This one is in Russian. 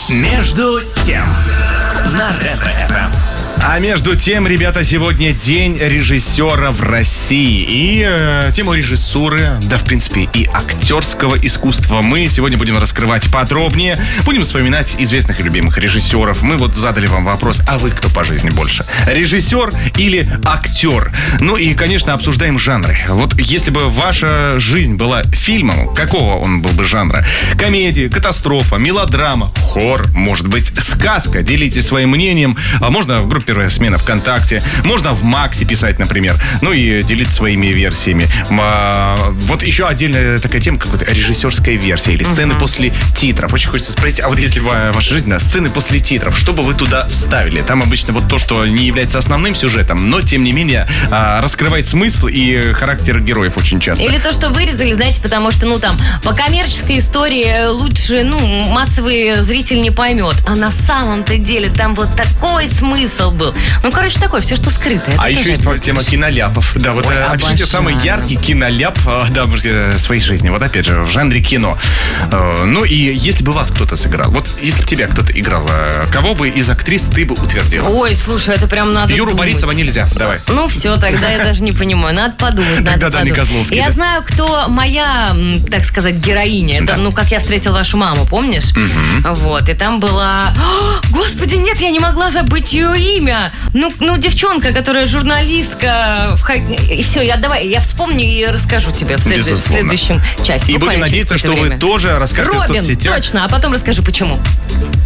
Между тем на Ретро-ФМ. А между тем, ребята, сегодня день режиссера в России. И тему режиссуры, да, в принципе, и актерского искусства мы сегодня будем раскрывать подробнее. Будем вспоминать известных и любимых режиссеров. Мы вот задали вам вопрос, а вы кто по жизни больше? Режиссер или актер? Ну и, конечно, обсуждаем жанры. Вот если бы ваша жизнь была фильмом, какого он был бы жанра? Комедия, катастрофа, мелодрама, хоррор, может быть, сказка. Делитесь своим мнением. А можно в группе «Первая смена» ВКонтакте. Можно в Максе писать, например. Ну и делиться своими версиями. Вот еще отдельная такая тема, как вот режиссерская версия или сцены после титров. Очень хочется спросить, а вот если ваша жизнь, да, сцены после титров, что бы вы туда вставили? Там обычно вот то, что не является основным сюжетом, но тем не менее раскрывает смысл и характер героев очень часто. Или то, что вырезали, знаете, потому что, там, по коммерческой истории лучше, массовый зритель не поймет. А на самом-то деле там вот такой смысл был. Короче, такое, все, что скрыто. А еще есть тема киноляпов. Да, вот опишите самый яркий киноляп, в своей жизни. Вот опять же, в жанре кино. Ну и если бы вас кто-то сыграл, вот если тебя кто-то играл, кого бы из актрис ты бы утвердила? Ой, слушай, это прям надо Юру думать. Борисова нельзя, давай. Все, тогда я даже не понимаю. Надо подумать, Тогда Дани Козловский. Я знаю, кто моя, так сказать, героиня. Это, как я встретил вашу маму, помнишь? Вот, и там была... Господи, нет, я не могла забыть ее имя. Девчонка, которая журналистка. И все, я вспомню и расскажу тебе в следующем часе. И будем надеяться, что вы тоже расскажете в соцсетях. Точно, а потом расскажу, почему.